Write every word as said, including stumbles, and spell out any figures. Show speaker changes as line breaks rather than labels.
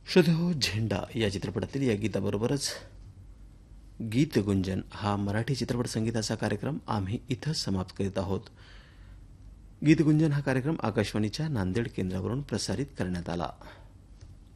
श्रोते हो, झेंडा या चित्रपटातील या गीताबरोबरच गीतगुंजन हा मराठी चित्रपट संगीताचा कार्यक्रम आम्ही इथं समाप्त करीत आहोत. गीतगुंजन हा कार्यक्रम आकाशवाणीच्या नांदेड केंद्रावरून प्रसारित करण्यात आला.